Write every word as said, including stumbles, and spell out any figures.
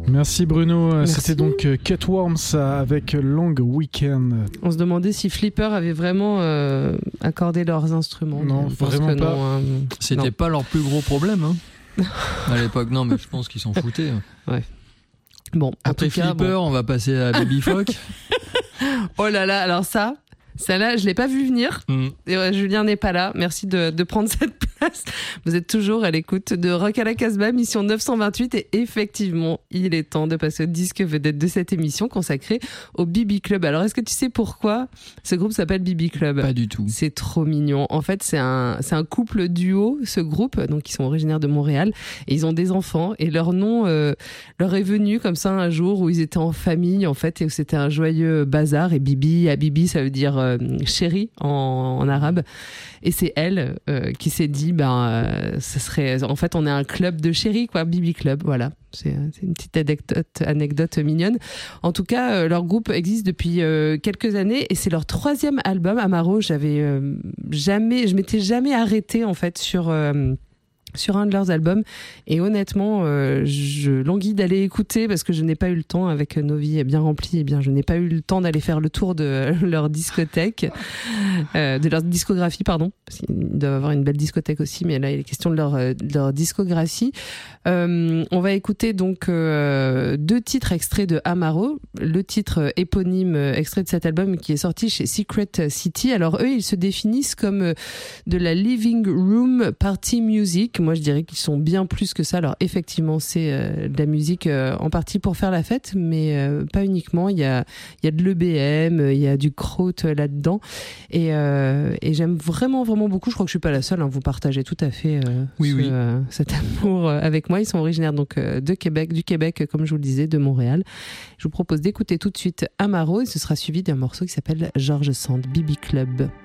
Merci Bruno. Merci. C'était donc Cutworms avec Long Weekend. On se demandait si Flipper avait vraiment euh, accordé leurs instruments. Non, je pense vraiment que pas. non, hein. C'était Non. pas leur plus gros problème hein. À l'époque. Non, mais je pense qu'ils s'en foutaient. Bon, en Après tout cas, Flipper, bon. on va passer à Baby Fock. Oh là là, alors ça, celle-là, je l'ai pas vu venir. Mm. Et ouais, Julien n'est pas là. Merci de, de prendre cette place. Vous êtes toujours à l'écoute de Rock à la Casbah, mission neuf cent vingt-huit. Et effectivement, il est temps de passer au disque vedette de cette émission consacrée au B B Club. Alors, est-ce que tu sais pourquoi ce groupe s'appelle B B Club ? Pas du tout. C'est trop mignon. En fait, c'est un, c'est un couple duo, ce groupe. Donc, ils sont originaires de Montréal et ils ont des enfants. Et leur nom euh, leur est venu comme ça un jour où ils étaient en famille, en fait, et où c'était un joyeux bazar. Et Bibi, à Bibi, ça veut dire euh, chérie en, en arabe. Et c'est elle euh, qui s'est dit, ben, euh, ça serait, en fait, on est un club de chérie, quoi, B B Club, voilà. C'est, c'est une petite anecdote, anecdote mignonne. En tout cas, euh, leur groupe existe depuis euh, quelques années et c'est leur troisième album. Amaro, j'avais euh, jamais, je m'étais jamais arrêtée en fait sur. Euh, sur un de leurs albums et honnêtement euh, je languis d'aller écouter parce que je n'ai pas eu le temps avec nos vies bien remplies, et bien je n'ai pas eu le temps d'aller faire le tour de leur discothèque euh, de leur discographie pardon parce qu'ils doivent avoir une belle discothèque aussi, mais là il est question de leur, de leur discographie. Euh, on va écouter donc euh, deux titres extraits de Amaro, le titre éponyme extrait de cet album qui est sorti chez Secret City. Alors eux ils se définissent comme de la living room party music. Moi, je dirais qu'ils sont bien plus que ça. Alors, effectivement, c'est euh, de la musique euh, en partie pour faire la fête, mais euh, pas uniquement. Il y a, il y a de l'E B M, il y a du kraut là-dedans. Et, euh, et j'aime vraiment, vraiment beaucoup. Je crois que je suis pas la seule. Hein, vous partagez tout à fait euh, Oui, ce, oui. euh, cet amour euh, avec moi. Ils sont originaires donc euh, de Québec, du Québec, euh, comme je vous le disais, de Montréal. Je vous propose d'écouter tout de suite Amaro et ce sera suivi d'un morceau qui s'appelle George Sand, B B Club.